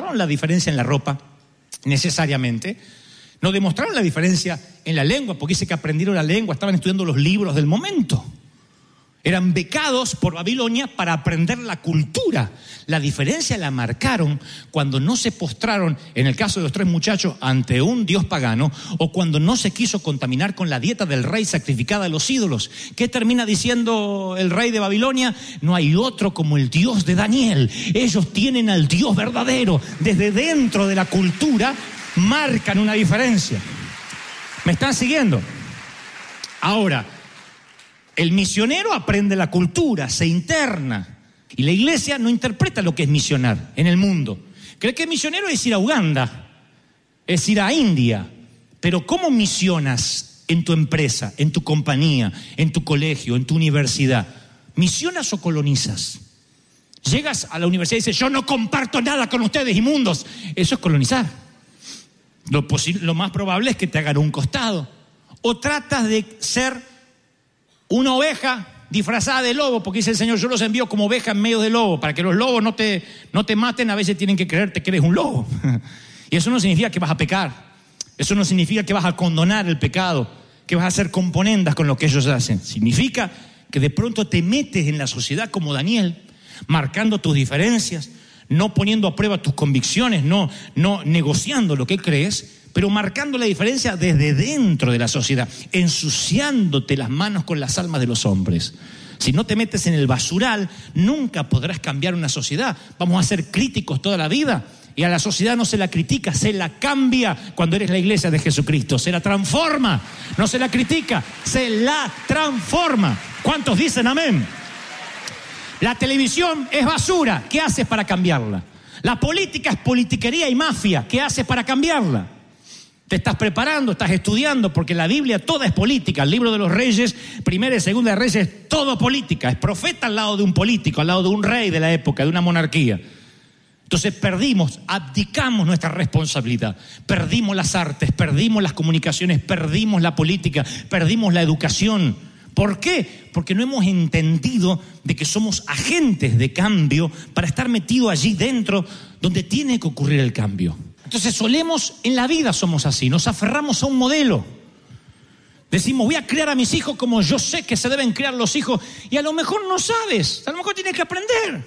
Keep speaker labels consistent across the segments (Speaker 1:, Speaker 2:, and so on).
Speaker 1: demostraron la diferencia en la ropa, necesariamente. No demostraron la diferencia en la lengua, porque dice que aprendieron la lengua, estaban estudiando los libros del momento. Eran becados por Babilonia para aprender la cultura. La diferencia la marcaron cuando no se postraron, en el caso de los 3 muchachos, ante un dios pagano, o cuando no se quiso contaminar con la dieta del rey sacrificada a los ídolos. ¿Qué termina diciendo el rey de Babilonia? No hay otro como el Dios de Daniel. Ellos tienen al Dios verdadero. Desde dentro de la cultura marcan una diferencia. ¿Me están siguiendo? Ahora, el misionero aprende la cultura, se interna. Y la iglesia no interpreta lo que es misionar en el mundo. Cree que misionero es ir a Uganda, es ir a India. Pero ¿cómo misionas en tu empresa, en tu compañía, en tu colegio, en tu universidad? ¿Misionas o colonizas? Llegas a la universidad y dices, yo no comparto nada con ustedes, inmundos. Eso es colonizar. Lo más probable es que te hagan un costado. O tratas de ser una oveja disfrazada de lobo, porque dice el Señor, yo los envío como oveja en medio de lobo, para que los lobos no te maten. A veces tienen que creerte que eres un lobo. Y eso no significa que vas a pecar. Eso no significa que vas a condonar el pecado, que vas a hacer componendas con lo que ellos hacen. Significa que de pronto te metes en la sociedad como Daniel, marcando tus diferencias, no poniendo a prueba tus convicciones, no negociando lo que crees, pero marcando la diferencia desde dentro de la sociedad, ensuciándote las manos con las almas de los hombres. Si no te metes en el basural, nunca podrás cambiar una sociedad. Vamos a ser críticos toda la vida, y a la sociedad no se la critica, se la cambia cuando eres la iglesia de Jesucristo. Se la transforma, no se la critica, se la transforma. ¿Cuántos dicen amén? La televisión es basura, ¿qué haces para cambiarla? La política es politiquería y mafia, ¿qué haces para cambiarla? Te estás preparando, estás estudiando, porque la Biblia toda es política. El libro de los Reyes, Primera y Segunda de Reyes, es todo política. Es profeta al lado de un político, al lado de un rey de la época, de una monarquía. Entonces abdicamos nuestra responsabilidad. Perdimos las artes, perdimos las comunicaciones, perdimos la política, perdimos la educación. ¿Por qué? Porque no hemos entendido de que somos agentes de cambio para estar metidos allí dentro donde tiene que ocurrir el cambio. Entonces en la vida somos así, nos aferramos a un modelo. Decimos, voy a criar a mis hijos como yo sé que se deben criar los hijos, y a lo mejor no sabes, a lo mejor tienes que aprender.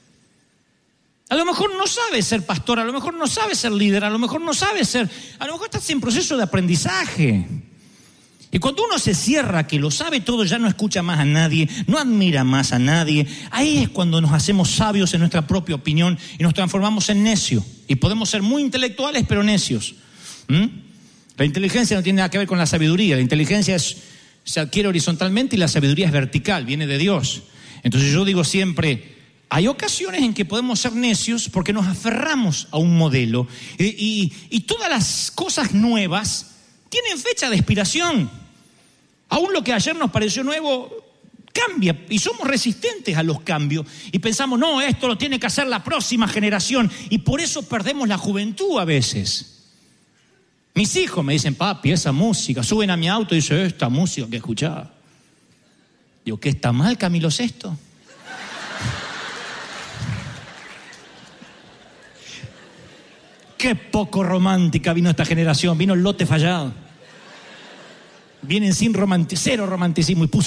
Speaker 1: A lo mejor no sabes ser pastor, a lo mejor no sabes ser líder, a lo mejor estás en proceso de aprendizaje. Y cuando uno se cierra, que lo sabe todo, ya no escucha más a nadie, no admira más a nadie, ahí es cuando nos hacemos sabios en nuestra propia opinión y nos transformamos en necios. Y podemos ser muy intelectuales, pero necios. La inteligencia no tiene nada que ver con la sabiduría. La inteligencia se adquiere horizontalmente y la sabiduría es vertical, viene de Dios. Entonces yo digo siempre, hay ocasiones en que podemos ser necios porque nos aferramos a un modelo. Y todas las cosas nuevas tienen fecha de expiración. Aún lo que ayer nos pareció nuevo cambia, y somos resistentes a los cambios y pensamos, no, esto lo tiene que hacer la próxima generación, y por eso perdemos la juventud a veces. Mis hijos me dicen, papi, esa música, suben a mi auto y dicen, esta música que escuchaba. Digo, ¿qué está mal, Camilo VI? Qué poco romántica vino esta generación, vino el lote fallado. Vienen sin cero romanticismo y puso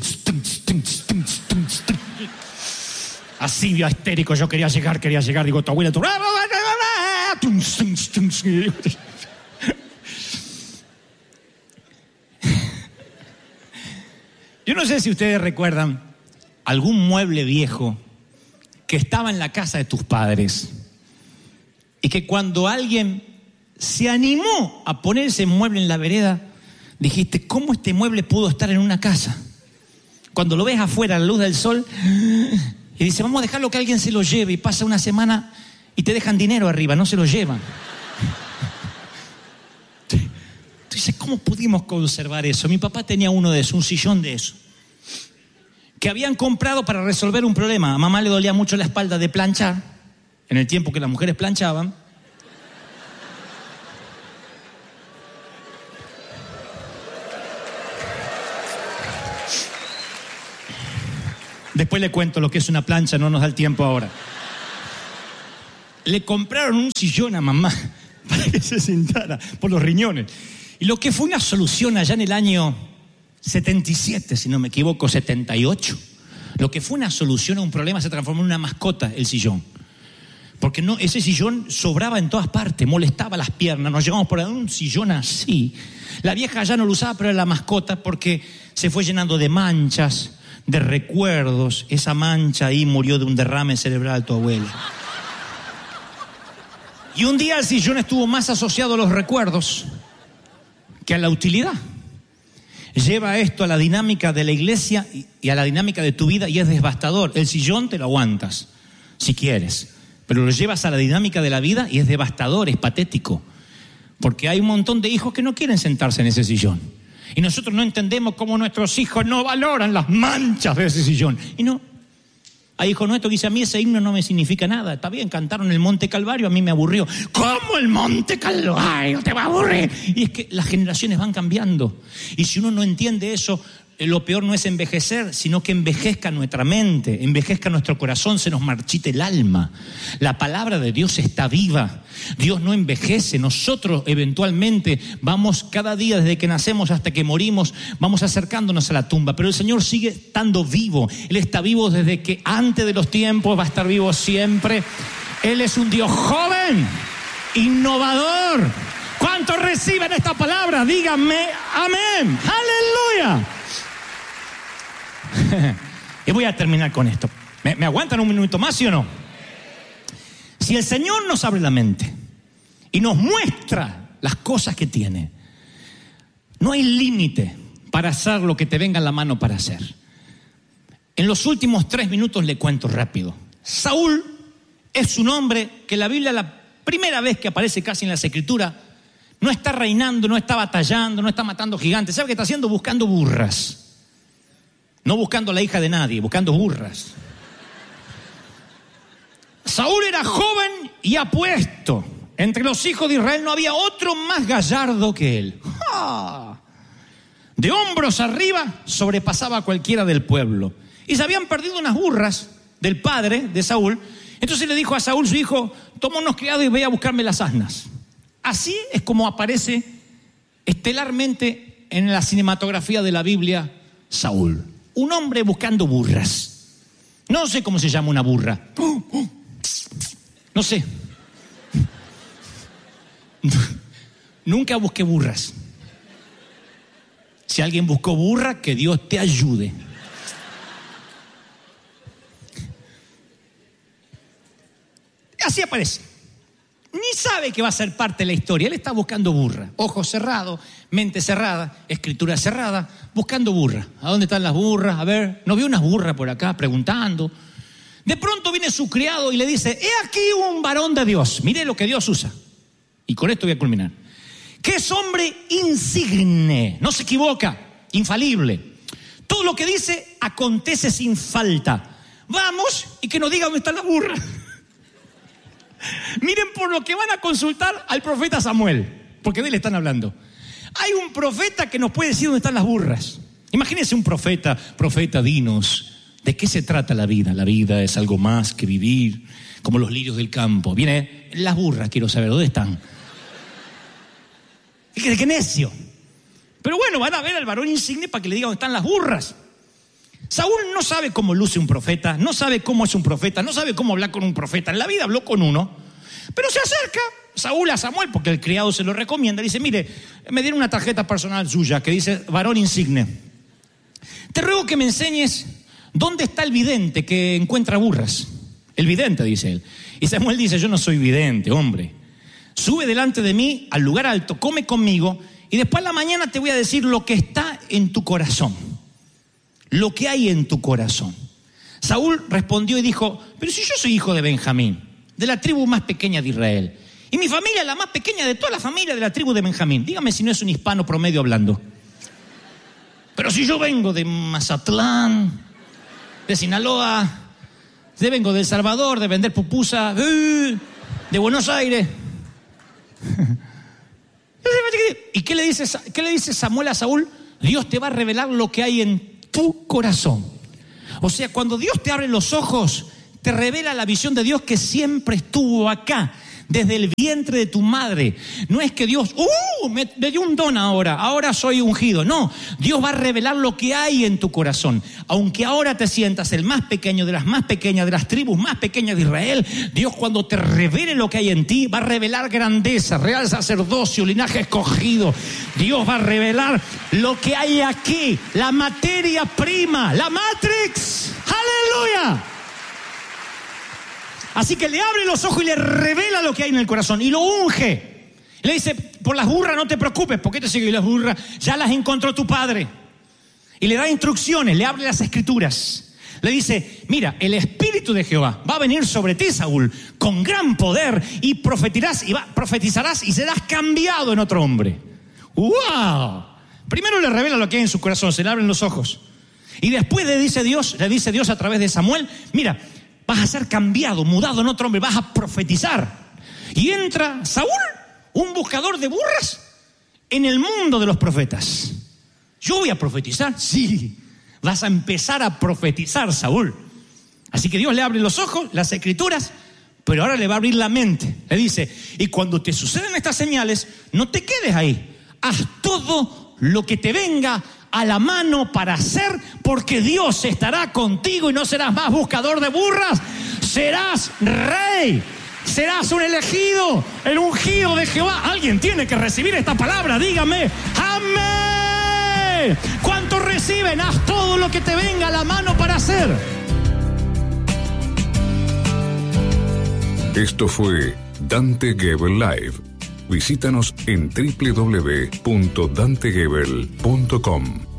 Speaker 1: así histérico. Yo quería llegar, digo, tu abuela, Yo no sé si ustedes recuerdan algún mueble viejo que estaba en la casa de tus padres y que cuando alguien se animó a poner ese mueble en la vereda, dijiste, ¿cómo este mueble pudo estar en una casa? Cuando lo ves afuera a la luz del sol y dices, vamos a dejarlo que alguien se lo lleve, y pasa una semana y te dejan dinero arriba, no se lo llevan. Tú dices, ¿cómo pudimos conservar eso? Mi papá tenía uno de esos, un sillón de eso, que habían comprado para resolver un problema. A mamá le dolía mucho la espalda de planchar, en el tiempo que las mujeres planchaban. Después le cuento lo que es una plancha, no nos da el tiempo ahora. le compraron un sillón a mamá para que se sentara por los riñones. Y lo que fue una solución allá en el año 77, si no me equivoco, 78. Lo que fue una solución a un problema se transformó en una mascota, el sillón. Porque no, ese sillón sobraba en todas partes, molestaba las piernas, nos llevamos por ahí un sillón así. La vieja ya no lo usaba, pero era la mascota porque se fue llenando de manchas, de recuerdos. Esa mancha ahí murió de un derrame cerebral tu abuela. Y un día el sillón estuvo más asociado a los recuerdos que a la utilidad. Lleva esto a la dinámica de la iglesia y a la dinámica de tu vida y es devastador. El sillón te lo aguantas, si quieres. Pero lo llevas a la dinámica de la vida y es devastador, es patético. Porque hay un montón de hijos que no quieren sentarse en ese sillón. Y nosotros no entendemos cómo nuestros hijos no valoran las manchas de ese sillón. Y no. Hay hijos nuestros que dicen, a mí ese himno no me significa nada. Está bien, cantaron el Monte Calvario, a mí me aburrió. ¿Cómo el Monte Calvario te va a aburrir? Y es que las generaciones van cambiando. Y si uno no entiende eso, lo peor no es envejecer, sino que envejezca nuestra mente, envejezca nuestro corazón, se nos marchite el alma. La palabra de Dios está viva. Dios no envejece. Nosotros eventualmente vamos cada día desde que nacemos hasta que morimos, vamos acercándonos a la tumba. Pero el Señor sigue estando vivo. Él está vivo desde que antes de los tiempos, va a estar vivo siempre. Él es un Dios joven, innovador. ¿Cuántos reciben esta palabra? Díganme amén. ¡Aleluya! Y voy a terminar con esto. ¿Me aguantan un minuto más, sí o no? Si el Señor nos abre la mente y nos muestra las cosas que tiene, no hay límite para hacer lo que te venga en la mano para hacer. En los últimos 3 minutos le cuento rápido. Saúl es un hombre que la Biblia, la primera vez que aparece casi en las Escrituras, no está reinando, no está batallando, no está matando gigantes. ¿Sabe qué está haciendo? Buscando burras. No buscando la hija de nadie, buscando burras. Saúl era joven y apuesto. Entre los hijos de Israel no había otro más gallardo que él. ¡Ja! De hombros arriba sobrepasaba a cualquiera del pueblo. Y se habían perdido unas burras del padre de Saúl. Entonces le dijo a Saúl, su hijo, toma unos criados y ve a buscarme las asnas. Así es como aparece estelarmente en la cinematografía de la Biblia Saúl. Un hombre buscando burras. No sé cómo se llama una burra. No sé. Nunca busqué burras. Si alguien buscó burra, que Dios te ayude. Así aparece. Ni sabe que va a ser parte de la historia. Él está buscando burra. Ojos cerrados, mente cerrada, escritura cerrada, buscando burra. ¿A dónde están las burras? A ver, ¿no vio unas burras por acá preguntando? De pronto viene su criado y le dice, he aquí un varón de Dios. Mire lo que Dios usa. Y con esto voy a culminar. Que es hombre insigne, no se equivoca, infalible. Todo lo que dice acontece sin falta. Vamos y que nos diga dónde está la burra. Miren por lo que van a consultar al profeta Samuel, porque de él están hablando. Hay un profeta que nos puede decir dónde están las burras. Imagínense un profeta, dinos, ¿de qué se trata la vida? La vida es algo más que vivir como los lirios del campo. Viene, las burras quiero saber, ¿dónde están? ¡Qué necio! Pero bueno, van a ver al varón insigne para que le diga dónde están las burras. Saúl no sabe cómo luce un profeta, no sabe cómo es un profeta, no sabe cómo hablar con un profeta. En la vida habló con uno, pero se acerca Saúl a Samuel porque el criado se lo recomienda. Dice, mire, me dieron una tarjeta personal suya que dice varón insigne. Te ruego que me enseñes dónde está el vidente que encuentra burras. El vidente, dice él. Y Samuel dice, yo no soy vidente, hombre. Sube delante de mí al lugar alto, come conmigo y después a la mañana te voy a decir lo que está en tu corazón. Lo que hay en tu corazón. Saúl respondió y dijo, pero si yo soy hijo de Benjamín, de la tribu más pequeña de Israel, y mi familia es la más pequeña de toda la familia de la tribu de Benjamín, dígame si no es un hispano promedio hablando. Pero si yo vengo de Mazatlán, de Sinaloa, vengo de El Salvador, de vender pupusa, de Buenos Aires. ¿Y qué le dice Samuel a Saúl? Dios te va a revelar lo que hay en tu corazón. O sea, cuando Dios te abre los ojos, te revela la visión de Dios que siempre estuvo acá, desde el vientre de tu madre. No es que Dios, me dio un don ahora soy ungido. No, Dios va a revelar lo que hay en tu corazón. Aunque ahora te sientas el más pequeño de las más pequeñas, de las tribus más pequeñas de Israel, Dios cuando te revele lo que hay en ti, va a revelar grandeza, real sacerdocio, linaje escogido. Dios va a revelar lo que hay aquí, la materia prima, la Matrix. ¡Aleluya! Así que le abre los ojos y le revela lo que hay en el corazón y lo unge. Le dice, por las burras no te preocupes. ¿Por qué te sigue las burras? Ya las encontró tu padre. Y le da instrucciones, le abre las escrituras. Le dice, mira, el Espíritu de Jehová va a venir sobre ti, Saúl, con gran poder y profetizarás y serás cambiado en otro hombre. ¡Wow! Primero le revela lo que hay en su corazón, se le abren los ojos. Y después le dice Dios a través de Samuel, mira, vas a ser cambiado, mudado en otro hombre, vas a profetizar. Y entra Saúl, un buscador de burras, en el mundo de los profetas. ¿Yo voy a profetizar? Sí, vas a empezar a profetizar, Saúl. Así que Dios le abre los ojos, las escrituras, pero ahora le va a abrir la mente. Le dice, y cuando te suceden estas señales, no te quedes ahí. Haz todo lo que te venga a la mano para hacer, porque Dios estará contigo y no serás más buscador de burras, serás rey, serás un elegido, el ungido de Jehová. Alguien tiene que recibir esta palabra, dígame, amén. ¿Cuántos reciben? Haz todo lo que te venga a la mano para hacer.
Speaker 2: Esto fue Dante Gebel Live. Visítanos en www.dantegebel.com.